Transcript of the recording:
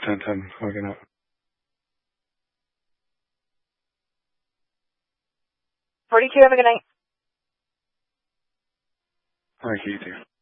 10-10. Have a good night. 42, have a good night. Thank you, too.